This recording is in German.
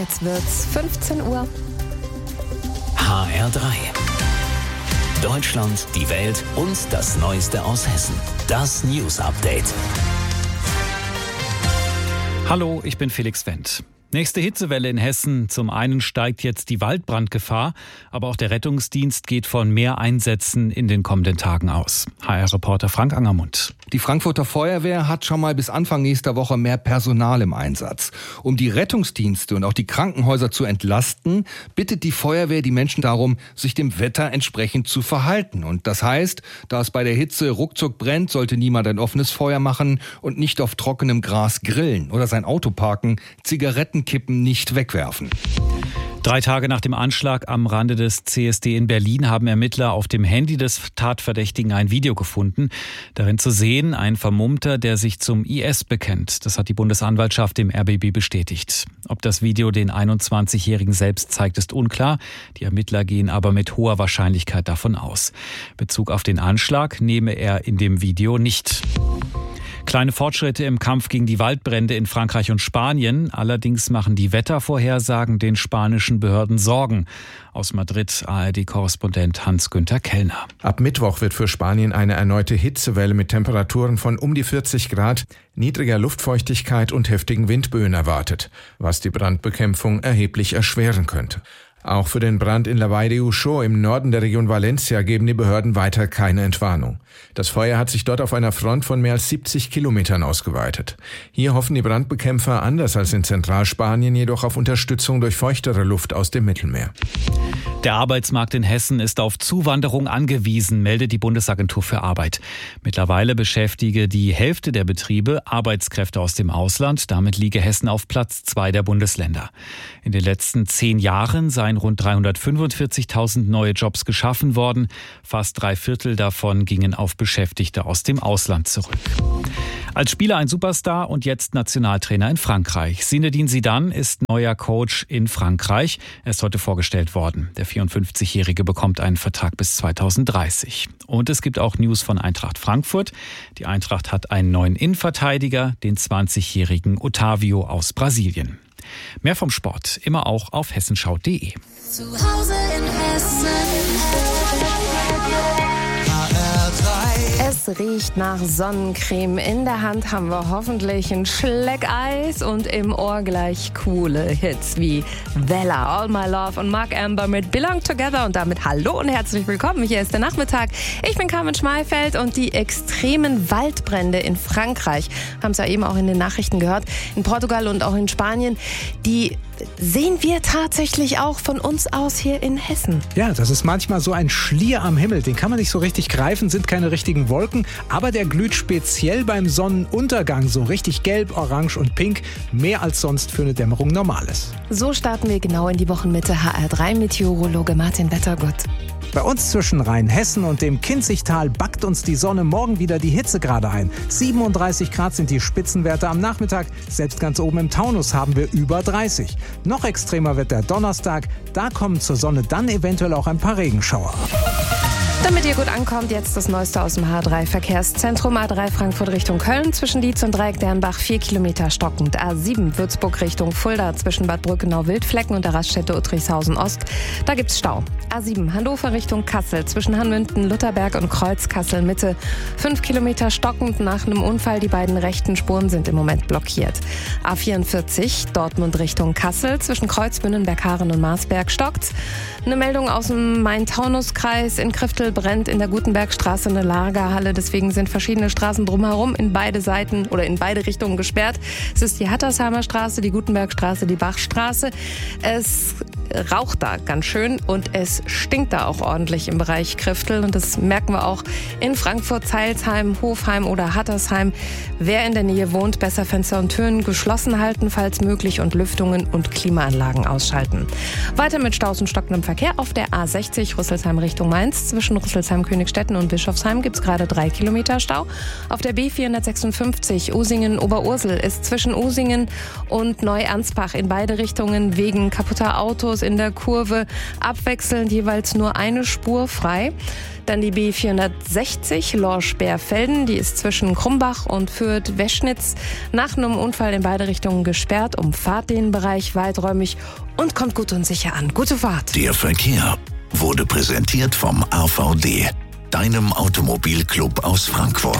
Jetzt wird's 15 Uhr. HR3. Deutschland, die Welt und das Neueste aus Hessen. Das News Update. Hallo, ich bin Felix Wendt. Nächste Hitzewelle in Hessen. Zum einen steigt jetzt die Waldbrandgefahr, aber auch der Rettungsdienst geht von mehr Einsätzen in den kommenden Tagen aus. HR-Reporter Frank Angermund. Die Frankfurter Feuerwehr hat schon mal bis Anfang nächster Woche mehr Personal im Einsatz. Um die Rettungsdienste und auch die Krankenhäuser zu entlasten, bittet die Feuerwehr die Menschen darum, sich dem Wetter entsprechend zu verhalten. Und das heißt, da es bei der Hitze ruckzuck brennt, sollte niemand ein offenes Feuer machen und nicht auf trockenem Gras grillen oder sein Auto parken, Zigarettenkippen nicht wegwerfen. 3 Tage nach dem Anschlag am Rande des CSD in Berlin haben Ermittler auf dem Handy des Tatverdächtigen ein Video gefunden. Darin zu sehen ein Vermummter, der sich zum IS bekennt. Das hat die Bundesanwaltschaft dem RBB bestätigt. Ob das Video den 21-Jährigen selbst zeigt, ist unklar. Die Ermittler gehen aber mit hoher Wahrscheinlichkeit davon aus. Bezug auf den Anschlag nehme er in dem Video nicht. Kleine Fortschritte im Kampf gegen die Waldbrände in Frankreich und Spanien. Allerdings machen die Wettervorhersagen den spanischen Behörden Sorgen. Aus Madrid ARD-Korrespondent Hans-Günther Kellner. Ab Mittwoch wird für Spanien eine erneute Hitzewelle mit Temperaturen von um die 40 Grad, niedriger Luftfeuchtigkeit und heftigen Windböen erwartet, was die Brandbekämpfung erheblich erschweren könnte. Auch für den Brand in La Vall de Uixó im Norden der Region Valencia geben die Behörden weiter keine Entwarnung. Das Feuer hat sich dort auf einer Front von mehr als 70 Kilometern ausgeweitet. Hier hoffen die Brandbekämpfer anders als in Zentralspanien jedoch auf Unterstützung durch feuchtere Luft aus dem Mittelmeer. Der Arbeitsmarkt in Hessen ist auf Zuwanderung angewiesen, meldet die Bundesagentur für Arbeit. Mittlerweile beschäftige die Hälfte der Betriebe Arbeitskräfte aus dem Ausland. Damit liege Hessen auf Platz 2 der Bundesländer. In den letzten 10 Jahren seien rund 345.000 neue Jobs geschaffen worden. Fast 3/4 davon gingen auf Beschäftigte aus dem Ausland zurück. Als Spieler ein Superstar und jetzt Nationaltrainer in Frankreich. Zinedine Zidane ist neuer Coach in Frankreich. Er ist heute vorgestellt worden. Der 54-Jährige bekommt einen Vertrag bis 2030. Und es gibt auch News von Eintracht Frankfurt. Die Eintracht hat einen neuen Innenverteidiger, den 20-jährigen Otavio aus Brasilien. Mehr vom Sport immer auch auf hessenschau.de. Zu Hause in Hessen. Es riecht nach Sonnencreme. In der Hand haben wir hoffentlich ein Schleckeis und im Ohr gleich coole Hits wie Vella, All My Love und Mark Amber mit Belong Together. Und damit hallo und herzlich willkommen. Hier ist der Nachmittag. Ich bin Carmen Schmalfeld und die extremen Waldbrände in Frankreich, haben es ja eben auch in den Nachrichten gehört, in Portugal und auch in Spanien, die sehen wir tatsächlich auch von uns aus hier in Hessen. Ja, das ist manchmal so ein Schlier am Himmel. Den kann man nicht so richtig greifen, sind keine richtigen Wolken. Aber der glüht speziell beim Sonnenuntergang so richtig gelb, orange und pink. Mehr als sonst für eine Dämmerung normal ist. So starten wir genau in die Wochenmitte. HR3-Meteorologe Martin Wettergut. Bei uns zwischen Rheinhessen und dem Kinzigtal backt uns die Sonne morgen wieder die Hitzegrade ein. 37 Grad sind die Spitzenwerte am Nachmittag. Selbst ganz oben im Taunus haben wir über 30. Noch extremer wird der Donnerstag. Da kommen zur Sonne dann eventuell auch ein paar Regenschauer. Damit ihr gut ankommt, jetzt das Neueste aus dem H3-Verkehrszentrum. A3 Frankfurt Richtung Köln, zwischen Dietz und Dreieck-Dernbach 4 Kilometer stockend. A7 Würzburg Richtung Fulda, zwischen Bad Brückenau-Wildflecken und der Raststätte Uttrichshausen-Ost. Da gibt's Stau. A7 Hannover Richtung Kassel, zwischen Hanmünden, Lutherberg und Kreuz-Kassel-Mitte. 5 Kilometer stockend nach einem Unfall. Die beiden rechten Spuren sind im Moment blockiert. A44 Dortmund Richtung Kassel, zwischen Kreuzbünden, Bergharen und Marsberg stockt's. Eine Meldung aus dem Main-Taunus-Kreis. In Kriftel brennt in der Gutenbergstraße eine Lagerhalle. Deswegen sind verschiedene Straßen drumherum in beide Seiten oder in beide Richtungen gesperrt. Es ist die Hattersheimer Straße, die Gutenbergstraße, die Bachstraße. Es raucht da ganz schön und es stinkt da auch ordentlich im Bereich Kriftel. Und das merken wir auch in Frankfurt, Zeilsheim, Hofheim oder Hattersheim. Wer in der Nähe wohnt, besser Fenster und Türen geschlossen halten, falls möglich, und Lüftungen und Klimaanlagen ausschalten. Weiter mit Staus und stockendem Verkehr auf der A60 Rüsselsheim Richtung Mainz. Zwischen Rüsselsheim, Königstetten und Bischofsheim gibt es gerade 3 Kilometer Stau. Auf der B456 Usingen-Oberursel ist zwischen Usingen und Neu-Ansbach in beide Richtungen wegen kaputter Autos Autos in der Kurve, abwechselnd jeweils nur eine Spur frei. Dann die B460 Lorsch-Bärfelden, die ist zwischen Krumbach und Fürth-Weschnitz nach einem Unfall in beide Richtungen gesperrt, umfahrt den Bereich weiträumig und kommt gut und sicher an. Gute Fahrt. Der Verkehr wurde präsentiert vom AVD, deinem Automobilclub aus Frankfurt.